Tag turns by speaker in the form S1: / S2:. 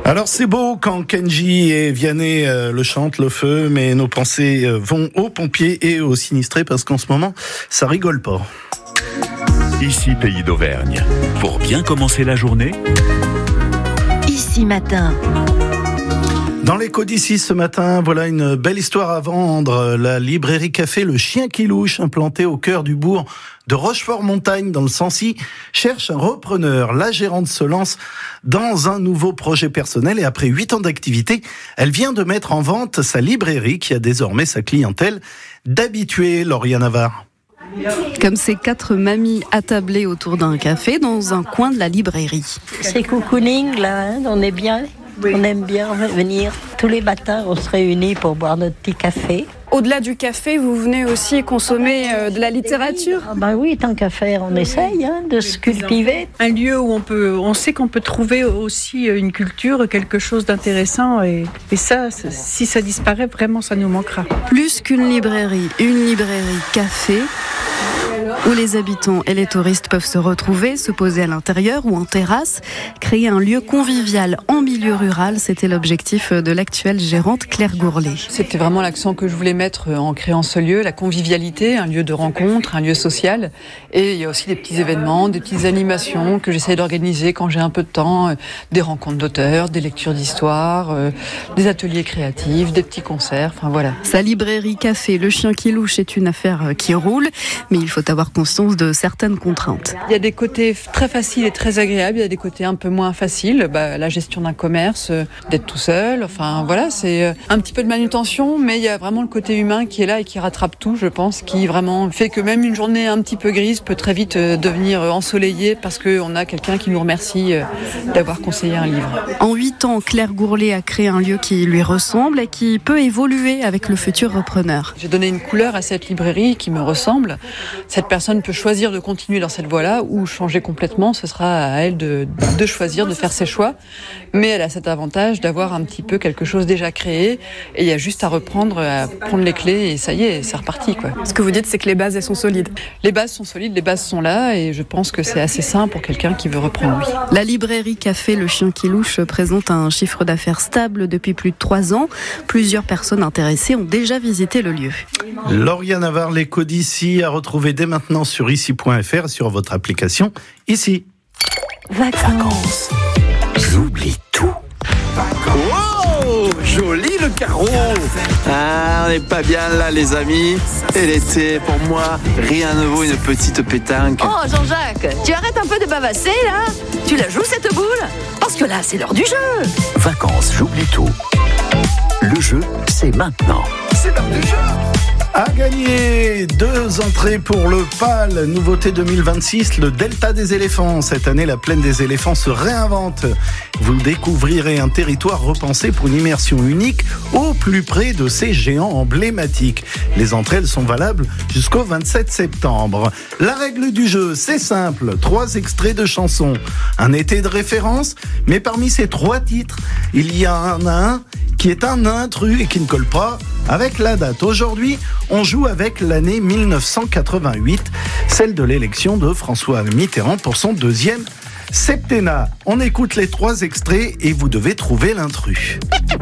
S1: Alors c'est beau quand Kenji et Vianney le chantent, le feu, mais nos pensées vont aux pompiers et aux sinistrés parce qu'en ce moment, ça rigole pas.
S2: Ici Pays d'Auvergne. Pour bien commencer la journée,
S3: Ici Matin.
S1: Dans l'écho d'ici ce matin, voilà une belle histoire à vendre. La librairie café Le Chien qui louche, implantée au cœur du bourg de Rochefort-Montagne dans le Sancy, cherche un repreneur. La gérante se lance dans un nouveau projet personnel et après 8 ans d'activité, elle vient de mettre en vente sa librairie qui a désormais sa clientèle d'habitués. Lauriane Navarre.
S4: Comme ces 4 mamies attablées autour d'un café dans un coin de la librairie.
S5: C'est cocooning là, on est bien. Oui. On aime bien venir. Tous les matins, on se réunit pour boire notre petit café.
S4: Au-delà du café, vous venez aussi consommer de la littérature ?
S5: Oui, tant qu'à faire, on essaye de se cultiver.
S6: Un lieu où on sait qu'on peut trouver aussi une culture, quelque chose d'intéressant. Et ça, si ça disparaît, vraiment, ça nous manquera.
S4: Plus qu'une librairie café, où les habitants et les touristes peuvent se retrouver, se poser à l'intérieur ou en terrasse, créer un lieu convivial en milieu rural, c'était l'objectif de l'actuelle gérante Claire Gourlet.
S7: C'était vraiment l'accent que je voulais mettre en créant ce lieu, la convivialité, un lieu de rencontre, un lieu social. Et il y a aussi des petits événements, des petites animations que j'essaie d'organiser quand j'ai un peu de temps, des rencontres d'auteurs, des lectures d'histoire, des ateliers créatifs, des petits concerts, enfin voilà.
S4: Sa librairie café Le Chien qui louche est une affaire qui roule, mais il faut avoir conscience de certaines contraintes.
S7: Il y a des côtés très faciles et très agréables, il y a des côtés un peu moins faciles, la gestion d'un commerce, d'être tout seul, enfin voilà, c'est un petit peu de manutention, mais il y a vraiment le côté humain qui est là et qui rattrape tout, je pense, qui vraiment fait que même une journée un petit peu grise peut très vite devenir ensoleillée parce qu'on a quelqu'un qui nous remercie d'avoir conseillé un livre.
S4: En 8 ans, Claire Gourlet a créé un lieu qui lui ressemble et qui peut évoluer avec le futur repreneur.
S7: J'ai donné une couleur à cette librairie qui me ressemble. Cette personne peut choisir de continuer dans cette voie-là ou changer complètement. Ce sera à elle de choisir, de faire ses choix. Mais elle a cet avantage d'avoir un petit peu quelque chose déjà créé. Et il y a juste à reprendre, à prendre les clés et ça y est, c'est reparti, quoi.
S4: Ce que vous dites, c'est que les bases, elles sont solides.
S7: Les bases sont solides, les bases sont là et je pense que c'est assez sain pour quelqu'un qui veut reprendre, oui.
S4: La librairie café Le Chien qui louche présente un chiffre d'affaires stable depuis plus de 3 ans. Plusieurs personnes intéressées ont déjà visité le lieu.
S1: Lauriane Navarre, l'écho d'ici à retrouver dès maintenant sur ici.fr et sur votre application Ici.
S3: Vacances.
S2: j'oublie tout.
S8: Oh, joli le carreau. Ah, on n'est pas bien là les amis. Et l'été, pour moi, rien ne vaut une petite pétanque.
S3: Oh Jean-Jacques, tu arrêtes un peu de bavasser là ? Tu la joues cette boule ? Parce que là, c'est l'heure du jeu.
S2: Vacances, j'oublie tout. Le jeu, c'est maintenant.
S8: C'est l'heure du jeu.
S1: À gagner 2 entrées pour le PAL, nouveauté 2026, le Delta des éléphants. Cette année, la plaine des éléphants se réinvente. Vous découvrirez un territoire repensé pour une immersion unique au plus près de ces géants emblématiques. Les entrées, elles sont valables jusqu'au 27 septembre. La règle du jeu, c'est simple. 3 extraits de chansons. Un été de référence, mais parmi ces 3 titres, il y en a un qui est un intrus et qui ne colle pas avec la date. Aujourd'hui, on joue avec l'année 1988, celle de l'élection de François Mitterrand pour son 2e septennat. On écoute les 3 extraits et vous devez trouver l'intrus.